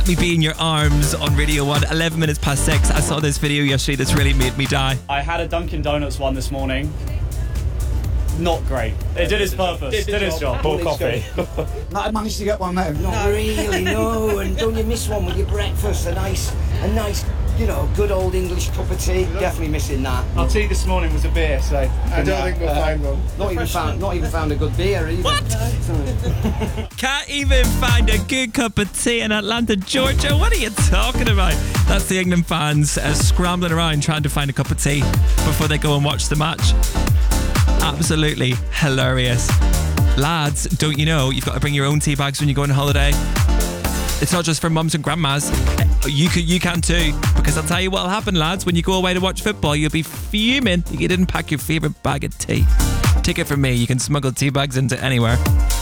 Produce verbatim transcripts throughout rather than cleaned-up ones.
Let Me Be in Your Arms on Radio one, eleven minutes past six. I saw this video yesterday that's really made me die. I had a Dunkin' Donuts one this morning. Not great. It did its purpose. Did, did its job. More coffee. I managed to get one there. Not really, no. And don't you miss one with your breakfast? A nice, a nice, you know, good old English cup of tea. Definitely missing that. Our tea this morning was a beer, so I don't think we'll uh, find one. Not even found, not even found a good beer either. What? Can't even find a good cup of tea in Atlanta, Georgia. What are you talking about? That's the England fans uh, scrambling around trying to find a cup of tea before they go and watch the match. Absolutely hilarious. Lads, don't you know you've got to bring your own tea bags when you go on holiday? It's not just for mums and grandmas. You can, you can too. Because I'll tell you what'll happen, lads. When you go away to watch football, you'll be fuming you didn't pack your favourite bag of tea. Take it from me, you can smuggle tea bags into anywhere.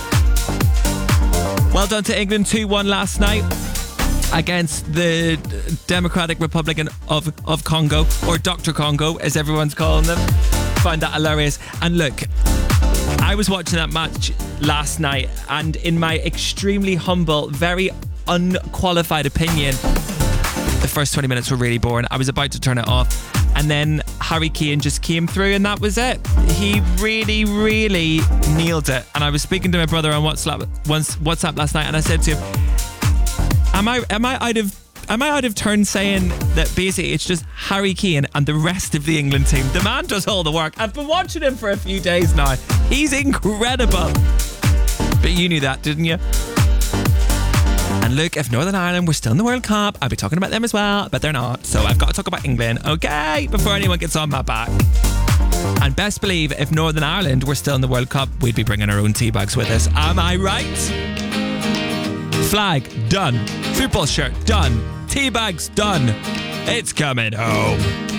Well done to England, two one last night against the Democratic Republic of, of Congo, or Doctor Congo, as everyone's calling them. Find that hilarious. And look, I was watching that match last night, and in my extremely humble, very unqualified opinion, the first twenty minutes were really boring. I was about to turn it off, and then Harry Kane just came through, and that was it. He really, really nailed it. And I was speaking to my brother on WhatsApp, once WhatsApp last night, and I said to him, "Am I am I out of?" Am I out of turn saying that basically it's just Harry Kane and the rest of the England team? The man does all the work. I've been watching him for a few days now. He's incredible. But you knew that, didn't you? And look, if Northern Ireland were still in the World Cup, I'd be talking about them as well, but they're not. So I've got to talk about England, okay? Before anyone gets on my back. And best believe, if Northern Ireland were still in the World Cup, we'd be bringing our own tea bags with us. Am I right? Flag, done. Football shirt, done. Tea bags, done. It's coming home.